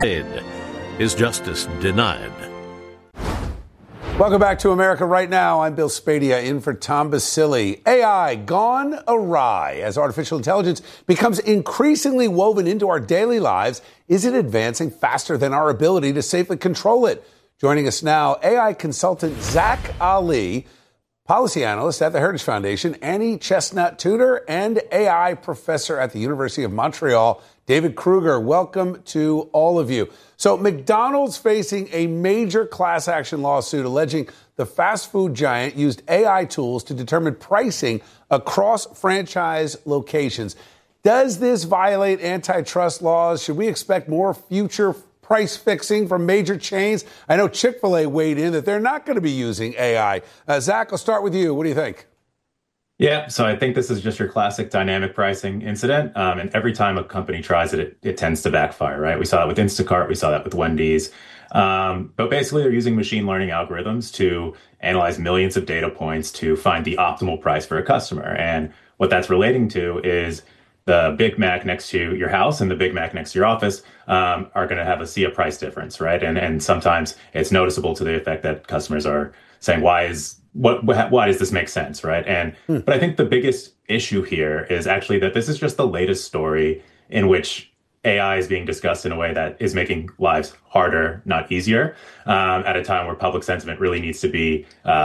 Is justice denied? Welcome back to America Right Now. I'm Bill Spadia in for Tom Basili. AI gone awry as artificial intelligence becomes increasingly woven into our daily lives. Is it advancing faster than our ability to safely control it? Joining us now, AI consultant Zach Ali, policy analyst at the Heritage Foundation, Annie Chestnut-Tudor, and AI professor at the University of Montreal, David Kruger. Welcome to all of you. So McDonald's facing a major class action lawsuit alleging the fast food giant used AI tools to determine pricing across franchise locations. Does this violate antitrust laws? Should we expect more future price fixing from major chains? I know Chick-fil-A weighed in that they're not going to be using AI. Zach, I'll start with you. What do you think? Yeah, so I think this is just your classic dynamic pricing incident. And every time a company tries it, it tends to backfire, right? We saw that with Instacart. We saw that with Wendy's. But basically, they're using machine learning algorithms to analyze millions of data points to find the optimal price for a customer. And what that's relating to is the Big Mac next to your house and the Big Mac next to your office are going to see a price difference, right? And sometimes it's noticeable to the effect that customers are saying, why does this make sense, right? But I think the biggest issue here is actually that this is just the latest story in which AI is being discussed in a way that is making lives harder, not easier, at a time where public sentiment really needs to be